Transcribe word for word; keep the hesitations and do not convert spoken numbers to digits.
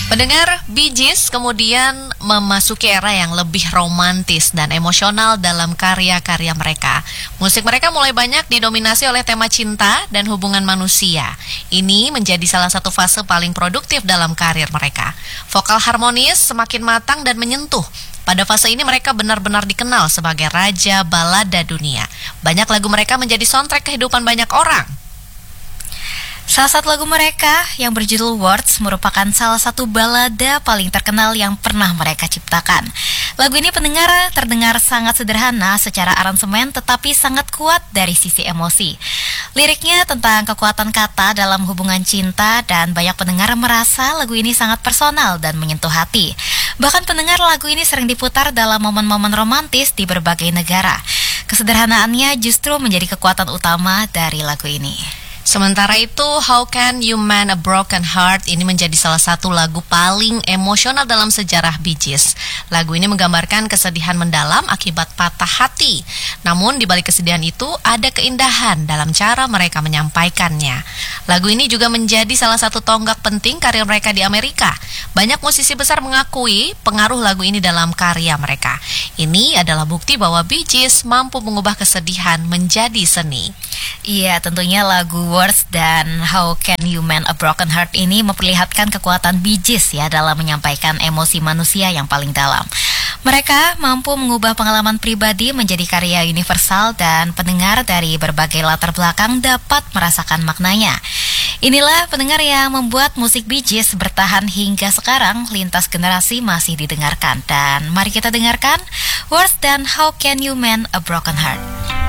Pendengar, Bee Gees kemudian memasuki era yang lebih romantis dan emosional dalam karya-karya mereka. Musik mereka mulai banyak didominasi oleh tema cinta dan hubungan manusia. Ini menjadi salah satu fase paling produktif dalam karir mereka. Vokal harmonis semakin matang dan menyentuh. Pada fase ini mereka benar-benar dikenal sebagai raja balada dunia. Banyak lagu mereka menjadi soundtrack kehidupan banyak orang. Salah satu lagu mereka yang berjudul Words merupakan salah satu balada paling terkenal yang pernah mereka ciptakan. Lagu ini pendengar terdengar sangat sederhana secara aransemen tetapi sangat kuat dari sisi emosi. Liriknya tentang kekuatan kata dalam hubungan cinta dan banyak pendengar merasa lagu ini sangat personal dan menyentuh hati. Bahkan pendengar lagu ini sering diputar dalam momen-momen romantis di berbagai negara. Kesederhanaannya justru menjadi kekuatan utama dari lagu ini. Sementara itu, How Can You Mend a Broken Heart ini menjadi salah satu lagu paling emosional dalam sejarah Bee Gees. Lagu ini menggambarkan kesedihan mendalam akibat patah hati. Namun di balik kesedihan itu ada keindahan dalam cara mereka menyampaikannya. Lagu ini juga menjadi salah satu tonggak penting karir mereka di Amerika. Banyak musisi besar mengakui pengaruh lagu ini dalam karya mereka. Ini adalah bukti bahwa Bee Gees mampu mengubah kesedihan menjadi seni. Iya, tentunya lagu Words dan How Can You Mend a Broken Heart ini memperlihatkan kekuatan Bee Gees ya dalam menyampaikan emosi manusia yang paling dalam. Mereka mampu mengubah pengalaman pribadi menjadi karya universal dan pendengar dari berbagai latar belakang dapat merasakan maknanya. Inilah pendengar yang membuat musik Bee Gees bertahan hingga sekarang, lintas generasi masih didengarkan. Dan mari kita dengarkan Words dan How Can You Mend a Broken Heart.